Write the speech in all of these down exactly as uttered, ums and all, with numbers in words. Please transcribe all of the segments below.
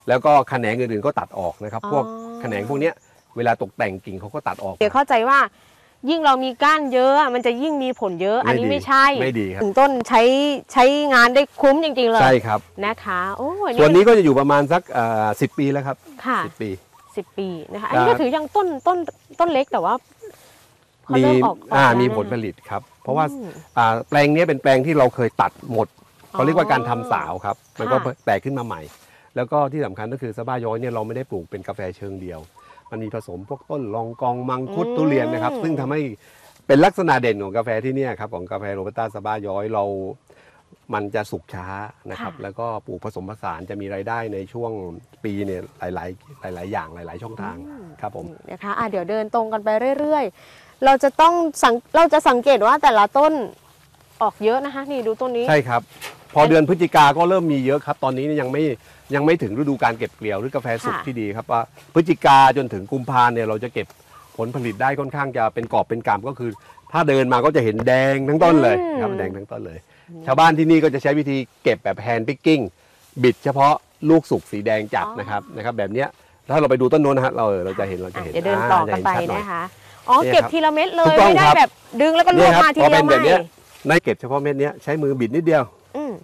แล้วก็แขนงอื่นๆก็ตัดออกนะครับพวกแขนงพวกนี้เวลาตกแต่งกิ่งเขาก็ตัดออกเดี๋ยวเข้าใจว่ายิ่งเรามีก้านเยอะมันจะยิ่งมีผลเยอะอันนี้ไม่ใช่ไม่ดีครับถึงต้นใช้ใช้งานได้คุ้มจริงๆเลยใช่ครับนะคะโอ้ส่วนนี้ก็จะอยู่ประมาณสักสิบปีแล้วครับค่ะสิบปีสิบปีนะคะอันนี้ก็ถือยังต้นต้นต้นเล็กแต่ว่ามีอ่ามีผลผลิตครับเพราะว่าแปลงนี้เป็นแปลงที่เราเคยตัดหมดเขาเรียกว่าการทำสาวครับมันก็แตกขึ้นมาใหม่แล้วก็ที่สำคัญก็คือสะบ้าย้อยเนี่ยเราไม่ได้ปลูกเป็นกาแฟเชิงเดียวมันมีผสมพวกต้นลองกองมังคุดทุเรียนนะครับซึ่งทำให้เป็นลักษณะเด่นของกาแฟที่นี่ครับของกาแฟโรบัสต้าสะบ้าย้อยเรามันจะสุกช้านะครับแล้วก็ปลูกผสมผสานจะมีรายได้ในช่วงปีเนี่ยหลายๆหลายๆอย่างหลายๆช่องทางครับผมนะคะอ่ะเดี๋ยวเดินตรงกันไปเรื่อยๆเราจะต้องสังเราจะสังเกตว่าแต่ละต้นออกเยอะนะคะนี่ดูต้นนี้ใช่ครับพอเดือนพฤศจิกาก็เริ่มมีเยอะครับตอนนี้ยังไม่ยังไม่ถึงฤดูการเก็บเกี่ยวหรือกาแฟสุกที่ดีครับว่าพฤศจิกาจนถึงกุมภาเนี่ยเราจะเก็บผลผลิตได้ค่อนข้างจะเป็นกอบเป็นกำก็คือถ้าเดินมาก็จะเห็นแดงทั้งต้นเลยครับแดงทั้งต้นเลยชาวบ้านที่นี่ก็จะใช้วิธีเก็บแบบแฮนด์พิกกิ้งบิดเฉพาะลูกสุกสีแดงจัดนะครับนะครับแบบนี้ถ้าเราไปดูต้นโน้นนะฮะเราเราจะเห็นเราจะเห็นจะเดินต่อกันไปนะคะอ๋อเก็บทีละเม็ดเลยไม่ได้แบบดึงแล้วก็ลงมาทีเดียวไม่ในเก็บเฉพาะเม็ดนี้ใช้มือบิดนิดเดียว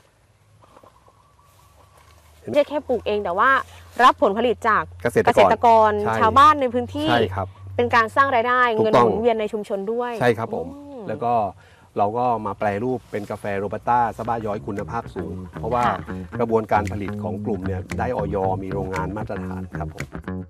ไม่ใช่แค่ปลูกเองแต่ว่ารับผลผลิตจากเกษตรกรชาวบ้านในพื้นที่เป็นการสร้างรายได้เงินหมุนเวียนในชุมชนด้วยใช่ครับผมแล้วก็เราก็มาแปรรูปเป็นกาแฟโรบัสต้าสะบ้าย้อยคุณภาพสูงเพราะว่ากระบวนการผลิตของกลุ่มเนี่ยได้อย.มีโรงงานมาตรฐานครับผม